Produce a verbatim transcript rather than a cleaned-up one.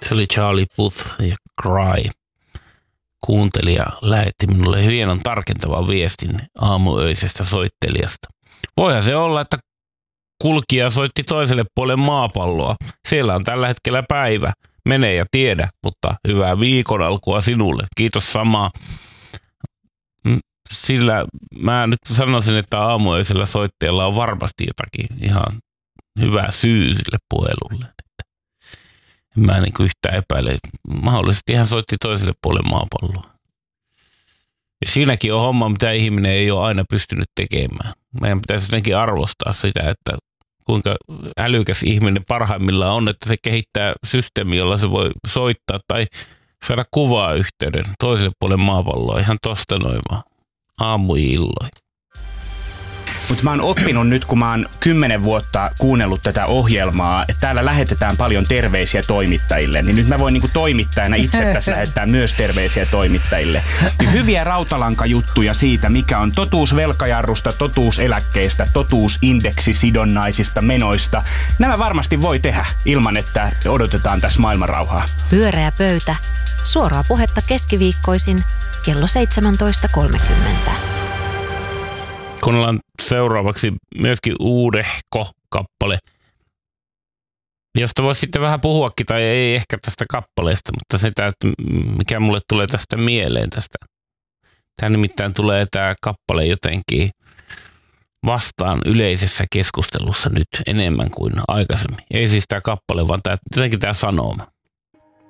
Se oli Charlie Puth ja Cry. Kuuntelija lähetti minulle hienon tarkentavan viestin aamuöisestä soittelijasta. Voihan se olla, että kulkija soitti toiselle puolelle maapalloa. Siellä on tällä hetkellä päivä. Mene ja tiedä, mutta hyvää viikon alkua sinulle. Kiitos samaa. Sillä mä nyt sanoisin, että aamuöisellä soittajalla on varmasti jotakin ihan hyvää syy sille puhelulle. Mä en niin yhtään epäile. Mahdollisesti hän soitti toiselle puolelle maapalloa. Ja siinäkin on homma, mitä ihminen ei ole aina pystynyt tekemään. Meidän pitäisi jotenkin arvostaa sitä, että kuinka älykäs ihminen parhaimmillaan on, että se kehittää systeemi, jolla se voi soittaa tai saada kuvaa yhteyden toiselle puolelle maapalloa ihan tosta noin vaan. Aamuilloin. Mutta mä oon oppinut nyt, kun mä oon kymmenen vuotta kuunnellut tätä ohjelmaa, että täällä lähetetään paljon terveisiä toimittajille, niin nyt mä voin niinku toimittajana itse tässä lähettää myös terveisiä toimittajille. Niin hyviä rautalankajuttuja siitä, mikä on totuus velkajarrusta, totuus eläkkeistä, totuus indeksisidonnaisista menoista. Nämä varmasti voi tehdä ilman, että odotetaan tässä maailmanrauhaa. Pyöreä pöytä. Suoraa puhetta keskiviikkoisin kello seitsemäntoista kolmekymmentä. Kuunnellaan seuraavaksi myöskin uudehko kappale, josta voisi sitten vähän puhuakin, tai ei ehkä tästä kappaleesta, mutta sitä, että mikä mulle tulee tästä mieleen tästä. Tämä nimittäin tulee tämä kappale jotenkin vastaan yleisessä keskustelussa nyt enemmän kuin aikaisemmin. Ei siis tämä kappale, vaan tämä, jotenkin tämä sanoma.